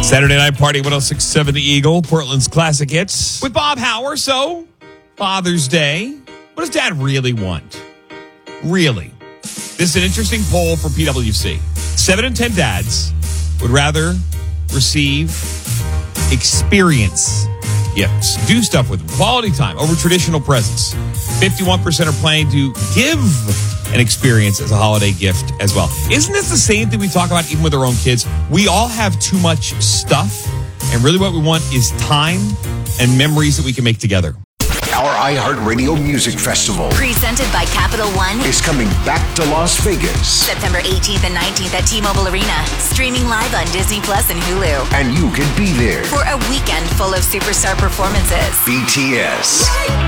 Saturday Night Party, 106.7 The Eagle, Portland's classic hits with Bob Hauer. So, Father's Day. What does Dad really want? Really? This is an interesting poll for PwC. 7 in 10 dads would rather receive experience gifts. Do stuff with them. Quality time over traditional presents. 51% are planning to give an experience as a holiday gift as well. Isn't this the same thing we talk about even with our own kids? We all have too much stuff, and really what we want is time and memories that we can make together. Our iHeartRadio Music Festival, presented by Capital One, is coming back to Las Vegas. September 18th and 19th at T-Mobile Arena. Streaming live on Disney Plus and Hulu. And you can be there. For a weekend full of superstar performances. BTS,